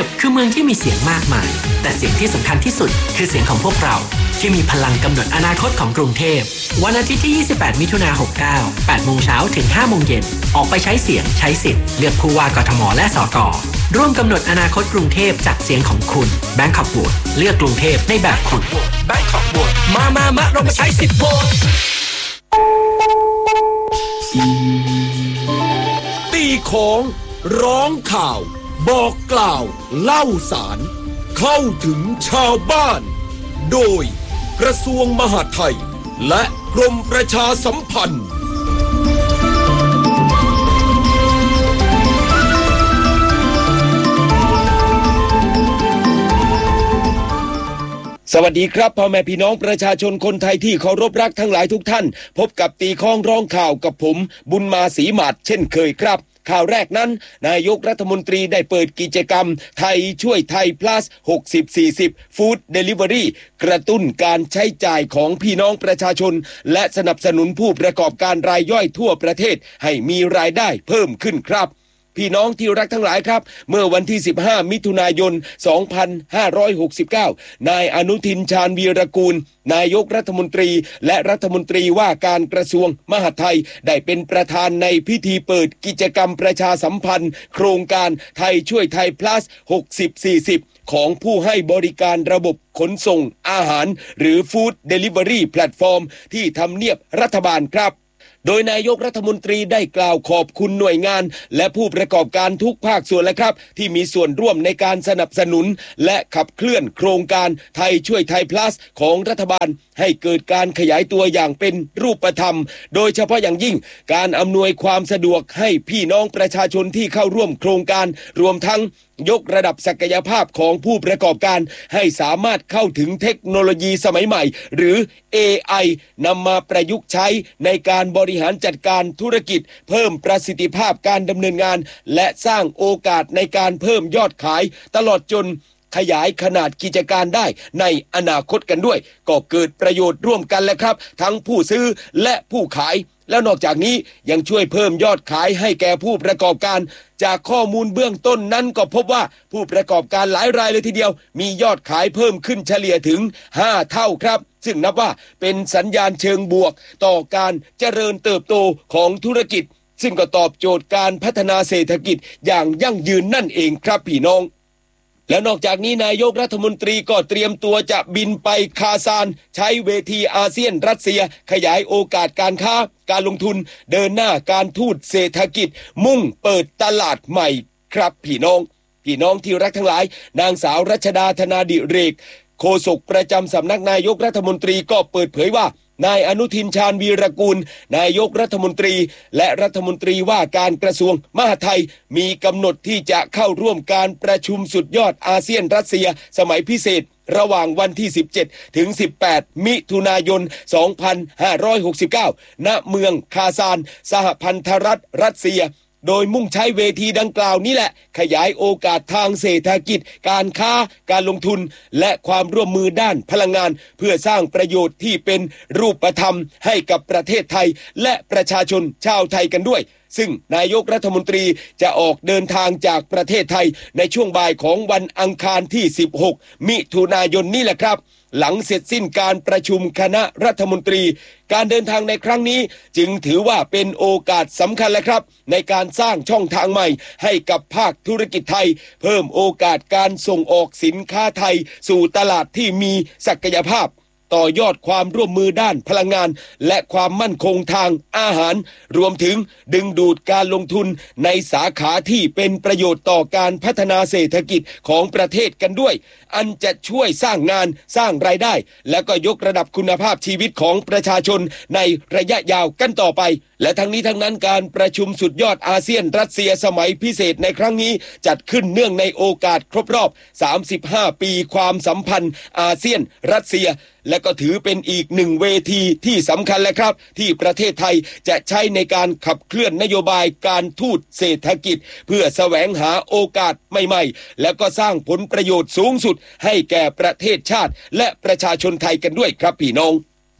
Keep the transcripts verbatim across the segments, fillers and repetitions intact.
พคือเมืองที่มีเสียงมากมายแต่เสียงที่สำคัญที่สุดคือเสียงของพวกเราที่มีพลังกำหนดอนาคตของกรุงเทพวันอาทิตย์ที่ยี่สิบแปดมิถุนายนหกเก้า แปดโมงเช้าถึงห้าโมงเย็นออกไปใช้เสียงใช้สิทธิ์เลือกผู้ว่ากทมและสกร่วมกำหนดอนาคตกรุงเทพจากเสียงของคุณ Bangkok Vote เลือกกรุงเทพในแบบคุณ Bangkok Vote มามามาเรามาใช้สิทธิ์โหวตตีของร้องข่าวบอกกล่าวเล่าสารเข้าถึงชาวบ้านโดยกระทรวงมหาดไทยและกรมประชาสัมพันธ์สวัสดีครับพ่อแม่พี่น้องประชาชนคนไทยที่เคารพรักทั้งหลายทุกท่านพบกับตีข้องร้องข่าวกับผมบุญมาศรีหมาดเช่นเคยครับข่าวแรกนั้นนายกรัฐมนตรีได้เปิดกิจกรรมไทยช่วยไทย plus หกสิบ สี่สิบ Food Delivery กระตุ้นการใช้จ่ายของพี่น้องประชาชนและสนับสนุนผู้ประกอบการรายย่อยทั่วประเทศให้มีรายได้เพิ่มขึ้นครับพี่น้องที่รักทั้งหลายครับเมื่อวันที่สิบห้ามิถุนายนสองพันห้าร้อยหกสิบเก้านายอนุทินชาญวีรกูลนายกรัฐมนตรีและรัฐมนตรีว่าการกระทรวงมหาดไทยได้เป็นประธานในพิธีเปิดกิจกรรมประชาสัมพันธ์โครงการไทยช่วยไทย plus หกสิบ สี่สิบของผู้ให้บริการระบบขนส่งอาหารหรือ Food Delivery Platform ที่ทำเนียบรัฐบาลครับโดยนายกรัฐมนตรีได้กล่าวขอบคุณหน่วยงานและผู้ประกอบการทุกภาคส่วนและครับที่มีส่วนร่วมในการสนับสนุนและขับเคลื่อนโครงการไทยช่วยไทย plus ของรัฐบาลให้เกิดการขยายตัวอย่างเป็นรูปธรรมโดยเฉพาะอย่างยิ่งการอำนวยความสะดวกให้พี่น้องประชาชนที่เข้าร่วมโครงการรวมทั้งยกระดับศักยภาพของผู้ประกอบการให้สามารถเข้าถึงเทคโนโลยีสมัยใหม่หรือ เอ ไอ นำมาประยุกต์ใช้ในการบริหารจัดการธุรกิจเพิ่มประสิทธิภาพการดำเนินงานและสร้างโอกาสในการเพิ่มยอดขายตลอดจนขยายขนาดกิจการได้ในอนาคตกันด้วยก็เกิดประโยชน์ร่วมกันแล้วครับทั้งผู้ซื้อและผู้ขายแล้วนอกจากนี้ยังช่วยเพิ่มยอดขายให้แก่ผู้ประกอบการจากข้อมูลเบื้องต้นนั้นก็พบว่าผู้ประกอบการหลายรายเลยทีเดียวมียอดขายเพิ่มขึ้นเฉลี่ยถึงห้าเท่าครับซึ่งนับว่าเป็นสัญญาณเชิงบวกต่อการเจริญเติบโตของธุรกิจซึ่งก็ตอบโจทย์การพัฒนาเศรษฐกิจอย่างยั่งยืนนั่นเองครับพี่น้องและนอกจากนี้นายกรัฐมนตรีก็เตรียมตัวจะบินไปคาซานใช้เวทีอาเซียนรัสเซียขยายโอกาสการค้าการลงทุนเดินหน้าการทูตเศรษฐกิจมุ่งเปิดตลาดใหม่ครับพี่น้องพี่น้องที่รักทั้งหลายนางสาวรัชดาธนาดิเรกโฆษกประจำสำนักนายกรัฐมนตรีก็เปิดเผยว่านายอนุทินชาญวีรกูลนายกรัฐมนตรีและรัฐมนตรีว่าการกระทรวงมหาดไทยมีกำหนดที่จะเข้าร่วมการประชุมสุดยอดอาเซียนรัสเซียสมัยพิเศษระหว่างวันที่สิบเจ็ดถึงสิบแปดมิถุนายนสองพันห้าร้อยหกสิบเก้าณเมืองคาซานสหพันธรัฐรัสเซียโดยมุ่งใช้เวทีดังกล่าวนี้แหละขยายโอกาสทางเศรษฐกิจการค้าการลงทุนและความร่วมมือด้านพลังงานเพื่อสร้างประโยชน์ที่เป็นรูปธรรมให้กับประเทศไทยและประชาชนชาวไทยกันด้วยซึ่งนายกรัฐมนตรีจะออกเดินทางจากประเทศไทยในช่วงบ่ายของวันอังคารที่สิบหกมิถุนายนนี้แหละครับหลังเสร็จสิ้นการประชุมคณะรัฐมนตรีการเดินทางในครั้งนี้จึงถือว่าเป็นโอกาสสำคัญแล้วครับในการสร้างช่องทางใหม่ให้กับภาคธุรกิจไทยเพิ่มโอกาสการส่งออกสินค้าไทยสู่ตลาดที่มีศักยภาพต่อยอดความร่วมมือด้านพลังงานและความมั่นคงทางอาหารรวมถึงดึงดูดการลงทุนในสาขาที่เป็นประโยชน์ต่อการพัฒนาเศรษฐกิจของประเทศกันด้วยอันจะช่วยสร้างงานสร้างรายได้และก็ยกระดับคุณภาพชีวิตของประชาชนในระยะยาวกันต่อไปและทั้งนี้ทั้งนั้นการประชุมสุดยอดอาเซียนรัสเซียสมัยพิเศษในครั้งนี้จัดขึ้นเนื่องในโอกาสครบรอบสามสิบห้าปีความสัมพันธ์อาเซียนรัสเซียและก็ถือเป็นอีกหนึ่งเวทีที่สำคัญและครับที่ประเทศไทยจะใช้ในการขับเคลื่อนนโยบายการทูตเศรษฐกิจเพื่อแสวงหาโอกาสใหม่ๆและก็สร้างผลประโยชน์สูงสุดให้แก่ประเทศชาติและประชาชนไทยกันด้วยครับพี่น้อง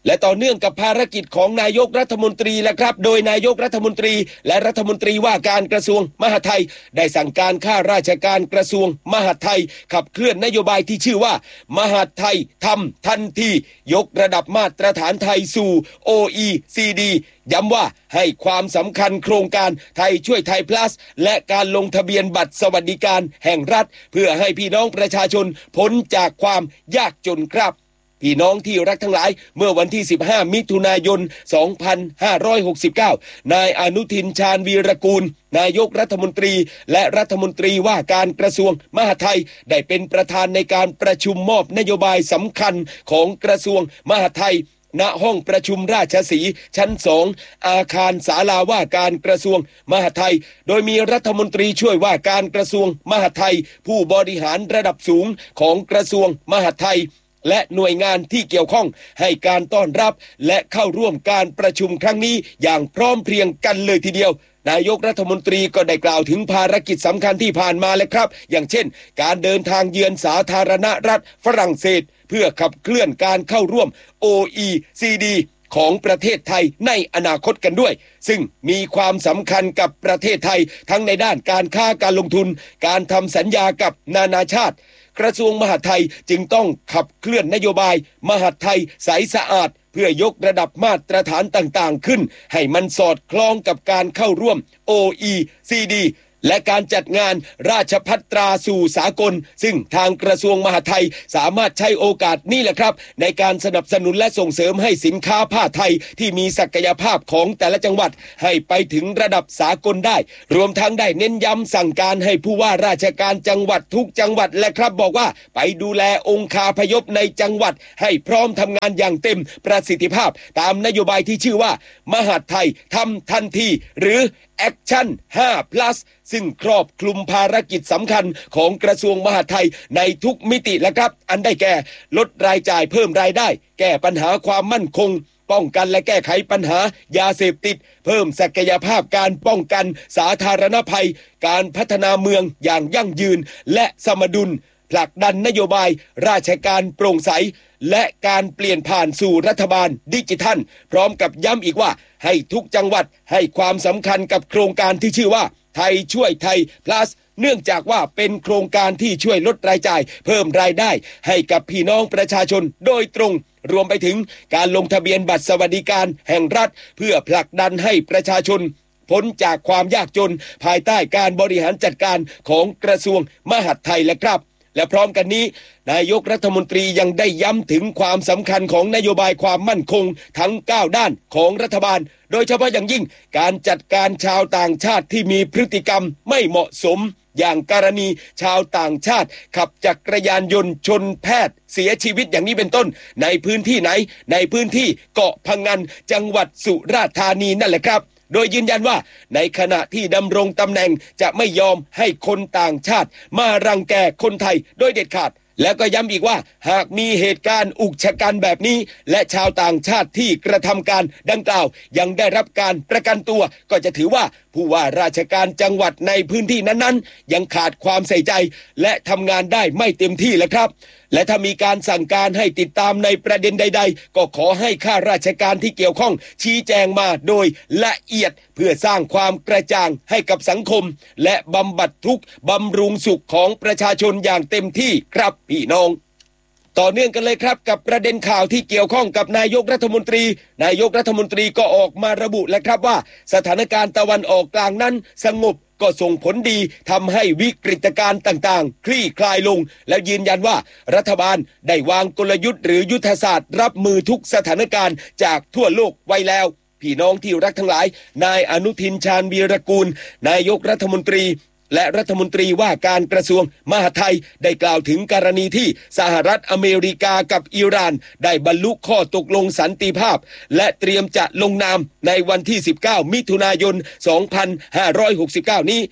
และต่อเนื่องกับภารกิจของนายกรัฐมนตรีแหละครับโดยนายกรัฐมนตรีและรัฐมนตรีว่าการกระทรวงมหาดไทยได้สั่งการข้าราชการกระทรวงมหาดไทยขับเคลื่อนนโยบายที่ชื่อว่ามหาดไทยทำทันทียกระดับมาตรฐานไทยสู่ โอ อี ซี ดี ย้ำว่าให้ความสำคัญโครงการไทยช่วยไทย plus และการลงทะเบียนบัตรสวัสดิการแห่งรัฐเพื่อให้พี่น้องประชาชนพ้นจากความยากจนครับพี่น้องที่รักทั้งหลายเมื่อวันที่สิบห้ามิถุนายนสองพันห้าร้อยหกสิบเก้านายอนุทินชาญวีรกูลนายกรัฐมนตรีและรัฐมนตรีว่าการกระทรวงมหาดไทยได้เป็นประธานในการประชุมมอบนโยบายสำคัญของกระทรวงมหาดไทยณห้องประชุมราชสีห์ชั้นสองอาคารศาลาว่าการกระทรวงมหาดไทยโดยมีรัฐมนตรีช่วยว่าการกระทรวงมหาดไทยผู้บริหารระดับสูงของกระทรวงมหาดไทยและหน่วยงานที่เกี่ยวข้องให้การต้อนรับและเข้าร่วมการประชุมครั้งนี้อย่างพร้อมเพรียงกันเลยทีเดียวนายกรัฐมนตรีก็ได้กล่าวถึงภารกิจสำคัญที่ผ่านมาแล้วครับอย่างเช่นการเดินทางเยือนสาธารณรัฐฝรั่งเศสเพื่อขับเคลื่อนการเข้าร่วม โอ อี ซี ดี ของประเทศไทยในอนาคตกันด้วยซึ่งมีความสำคัญกับประเทศไทยทั้งในด้านการค้าการลงทุนการทำสัญญากับนานาชาติกระทรวงมหาดไทยจึงต้องขับเคลื่อนนโยบายมหาดไทยใสสะอาดเพื่อยกระดับมาตรฐานต่างๆขึ้นให้มันสอดคล้องกับการเข้าร่วม โอ อี ซี ดี และการจัดงานราชภัตราสู่สากลซึ่งทางกระทรวงมหาดไทยสามารถใช้โอกาสนี้แหละครับในการสนับสนุนและส่งเสริมให้สินค้าผ้าไทยที่มีศักยภาพของแต่ละจังหวัดให้ไปถึงระดับสากลได้รวมทั้งได้เน้นย้ำสั่งการให้ผู้ว่าราชการจังหวัดทุกจังหวัดและครับบอกว่าไปดูแลองค์คาพยพในจังหวัดให้พร้อมทำงานอย่างเต็มประสิทธิภาพตามนโยบายที่ชื่อว่ามหาดไทยทำทันทีหรือแอคชั่น ไฟว์ plus ซึ่งครอบคลุมภารกิจสำคัญของกระทรวงมหาดไทยในทุกมิติและครับอันได้แก่ลดรายจ่ายเพิ่มรายได้แก้ปัญหาความมั่นคงป้องกันและแก้ไขปัญหายาเสพติดเพิ่มศักยภาพการป้องกันสาธารณภัยการพัฒนาเมืองอย่างยั่งยืนและสมดุลผลักดันนโยบายราชการโปร่งใสและการเปลี่ยนผ่านสู่รัฐบาลดิจิทัลพร้อมกับย้ำอีกว่าให้ทุกจังหวัดให้ความสำคัญกับโครงการที่ชื่อว่าไทยช่วยไทย plus เนื่องจากว่าเป็นโครงการที่ช่วยลดรายจ่ายเพิ่มรายได้ให้กับพี่น้องประชาชนโดยตรงรวมไปถึงการลงทะเบียนบัตรสวัสดิการแห่งรัฐเพื่อผลักดันให้ประชาชนพ้นจากความยากจนภายใต้การบริหารจัดการของกระทรวงมหาดไทยและครับและพร้อมกันนี้นายกรัฐมนตรียังได้ย้ำถึงความสำคัญของนโยบายความมั่นคงทั้งเก้าด้านของรัฐบาลโดยเฉพาะอย่างยิ่งการจัดการชาวต่างชาติที่มีพฤติกรรมไม่เหมาะสมอย่างกรณีชาวต่างชาติขับจักรยานยนต์ชนแพทย์เสียชีวิตอย่างนี้เป็นต้นในพื้นที่ไหนในพื้นที่เกาะพะงันจังหวัดสุราษฎร์ธานีนั่นแหละครับโดยยืนยันว่าในขณะที่ดำรงตำแหน่งจะไม่ยอมให้คนต่างชาติมารังแกคนไทยโดยเด็ดขาดแล้วก็ย้ำอีกว่าหากมีเหตุการณ์อุกชะกันแบบนี้และชาวต่างชาติที่กระทำการดังกล่าวยังได้รับการประกันตัวก็จะถือว่าผู้ว่าราชการจังหวัดในพื้นที่นั้นๆยังขาดความใส่ใจและทำงานได้ไม่เต็มที่แล้วครับและถ้ามีการสั่งการให้ติดตามในประเด็นใดๆก็ขอให้ข้าราชการที่เกี่ยวข้องชี้แจงมาโดยละเอียดเพื่อสร้างความกระจ่างให้กับสังคมและบำบัดทุกข์บำรุงสุขของประชาชนอย่างเต็มที่ครับพี่น้องต่อเนื่องกันเลยครับกับประเด็นข่าวที่เกี่ยวข้องกับนายกรัฐมนตรีนายกรัฐมนตรีก็ออกมาระบุแล้วครับว่าสถานการณ์ตะวันออกกลางนั้นสงบก็ส่งผลดีทำให้วิกฤตการณ์ต่างๆคลี่คลายลงแล้วยืนยันว่ารัฐบาลได้วางกลยุทธ์หรือยุทธศาสตร์รับมือทุกสถานการณ์จากทั่วโลกไว้แล้วพี่น้องที่รักทั้งหลายนายอนุทินชาญวีรกูลนายกรัฐมนตรีและรัฐมนตรีว่าการกระทรวงมหาดไทยได้กล่าวถึงกรณีที่สหรัฐอเมริกากับอิหร่านได้บรรลุข้อตกลงสันติภาพและเตรียมจะลงนามในวันที่สิบเก้ามิถุนายนสองพันห้าร้อยหกสิบเก้านี้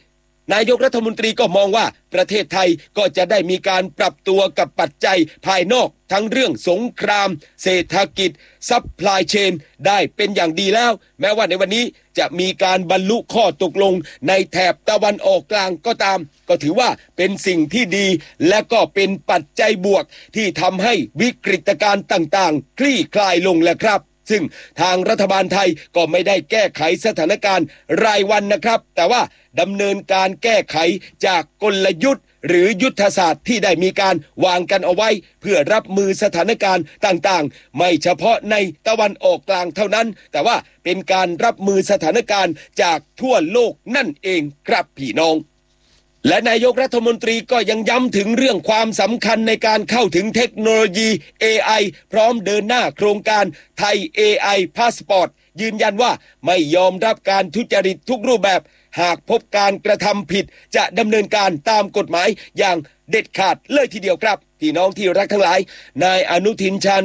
นายกรัฐมนตรีก็มองว่าประเทศไทยก็จะได้มีการปรับตัวกับปัจจัยภายนอกทั้งเรื่องสงครามเศรษฐกิจซัพพลายเชนได้เป็นอย่างดีแล้วแม้ว่าในวันนี้จะมีการบรรลุข้อตกลงในแถบตะวันออกกลางก็ตามก็ถือว่าเป็นสิ่งที่ดีและก็เป็นปัจจัยบวกที่ทำให้วิกฤตการณ์ต่างๆคลี่คลายลงแล้วครับซึ่งทางรัฐบาลไทยก็ไม่ได้แก้ไขสถานการณ์รายวันนะครับแต่ว่าดำเนินการแก้ไขจากกลยุทธ์หรือยุทธศาสตร์ที่ได้มีการวางกันเอาไว้เพื่อรับมือสถานการณ์ต่างๆไม่เฉพาะในตะวันออกกลางเท่านั้นแต่ว่าเป็นการรับมือสถานการณ์จากทั่วโลกนั่นเองครับพี่น้องและนายกรัฐมนตรีก็ยังย้ำถึงเรื่องความสำคัญในการเข้าถึงเทคโนโลยี เอ ไอ พร้อมเดินหน้าโครงการไทย เอ ไอ Passport ยืนยันว่าไม่ยอมรับการทุจริตทุกรูปแบบหากพบการกระทำผิดจะดำเนินการตามกฎหมายอย่างเด็ดขาดเลยทีเดียวครับพี่น้องที่รักทั้งหลายนายอนุทินชาญ